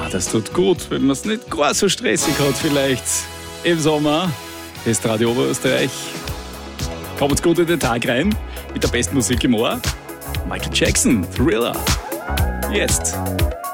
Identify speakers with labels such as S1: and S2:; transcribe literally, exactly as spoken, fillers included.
S1: das tut gut, wenn man es nicht gar so stressig hat vielleicht im Sommer. Das ist Radio Oberösterreich. Kommt gut in den Tag rein mit der besten Musik im Ohr. Michael Jackson, Thriller. Jetzt.